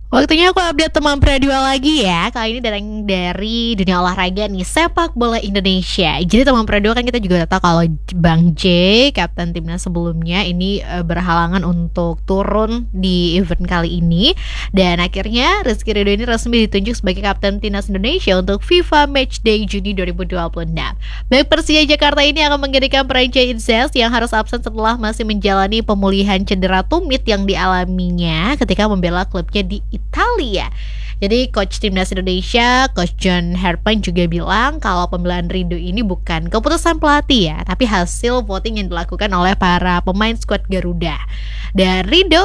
Waktunya aku update teman Pradua lagi ya. Kali ini dari dunia olahraga nih, sepak bola Indonesia. Jadi teman Pradua kan kita juga udah tahu kalau Bang J, kapten timnas sebelumnya ini berhalangan untuk turun di event kali ini. Dan akhirnya Rizky Ridho ini resmi ditunjuk sebagai kapten timnas Indonesia untuk FIFA Matchday Juni 2026. Baik, Persija Jakarta ini akan menggantikan Pranjay Idzes yang harus absen setelah masih menjalani pemulihan cedera tumit yang dialaminya ketika membela klubnya di Italia. Jadi coach timnas Indonesia, coach John Herpen juga bilang kalau pembelaan Ridho ini bukan keputusan pelatih ya, tapi hasil voting yang dilakukan oleh para pemain skuad Garuda. Dan Ridho